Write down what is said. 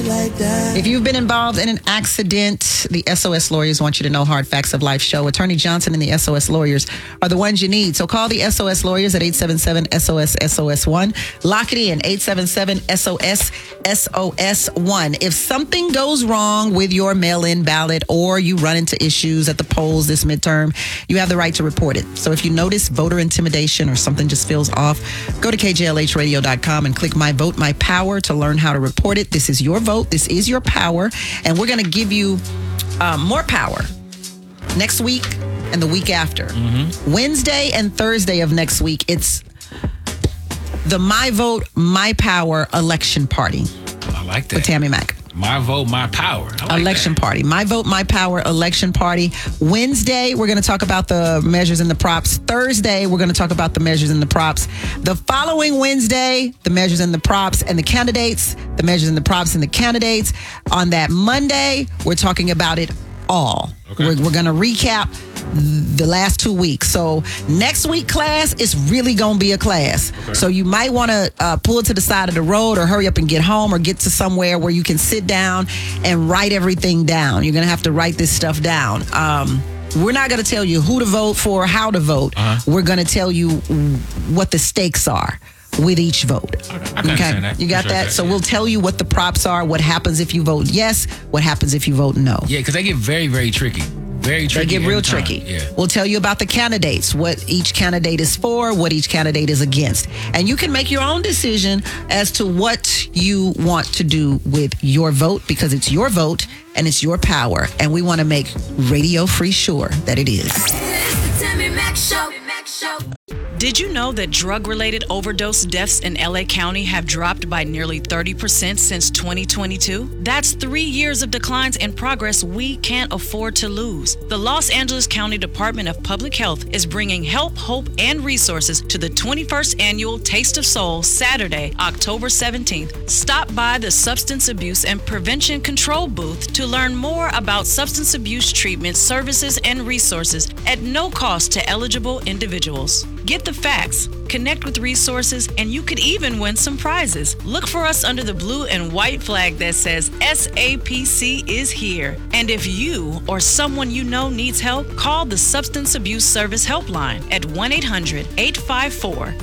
If you've been involved in an accident, the SOS Lawyers want you to know hard facts of life show. Attorney Johnson and the SOS Lawyers are the ones you need. So call the SOS Lawyers at 877-SOS-SOS-1. Lock it in, 877-SOS-SOS-1. If something goes wrong with your mail-in ballot or you run into issues at the polls this midterm, you have the right to report it. So if you notice voter intimidation or something just feels off, go to KJLHradio.com and click My Vote, My Power to learn how to report it. This is your vote. This is your power. And we're going to give you more power next week and the week after. Wednesday and Thursday of next week, it's the My Vote, My Power election party. I like that. With Tammy Mack. My vote, my power. I like election that. party. My Vote, My Power election party. Wednesday, we're going to talk about the measures and the props. Thursday, we're going to talk about the measures and the props. The following Wednesday, the measures and the props and the candidates. The measures and the props and the candidates. On that Monday, we're talking about it all. Okay. We're going to recap the last 2 weeks. So next week class is really going to be a class. Okay. So you might want to pull it to the side of the road or hurry up and get home or get to somewhere where you can sit down and write everything down. You're going to have to write this stuff down. We're not going to tell you who to vote for, how to vote. We're going to tell you what the stakes are with each vote. Okay. That. You got that? So we'll tell you what the props are, what happens if you vote yes, what happens if you vote no. Yeah, because they get very, very tricky. Very tricky. They get real tricky. Yeah. We'll tell you about the candidates, what each candidate is for, what each candidate is against. And you can make your own decision as to what you want to do with your vote, because it's your vote and it's your power. And we want to make Radio Free sure that it is. The Tammy Mack Show. Did you know that drug-related overdose deaths in LA County have dropped by nearly 30% since 2022? That's 3 years of declines in progress we can't afford to lose. The Los Angeles County Department of Public Health is bringing help, hope, and resources to the 21st Annual Taste of Soul, Saturday, October 17th. Stop by the Substance Abuse and Prevention Control booth to learn more about substance abuse treatment, services, and resources at no cost to eligible individuals. Get the facts, connect with resources, and you could even win some prizes. Look for us under the blue and white flag that says SAPC is here. And if you or someone you know needs help, call the Substance Abuse Service Helpline at 1-800-854